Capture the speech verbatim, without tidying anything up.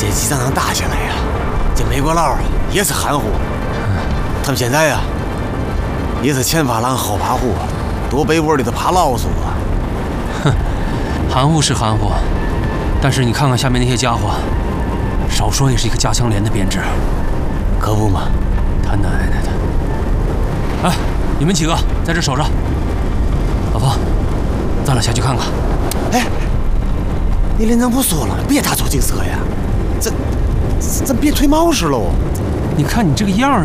阶级让他打下来呀，这美国佬啊也是含糊，他们现在呀也是前怕狼后怕虎，躲被窝里头怕老鼠啊。 哼，含糊是含糊，但是你看看下面那些家伙，少说也是一个加强连的编制， 可不嘛？ 他奶奶的！哎，你们几个在这守着，老方，咱俩下去看看。 哎，你连长不说了，别打出警车呀，这这别推冒失喽。 你看你这个样儿，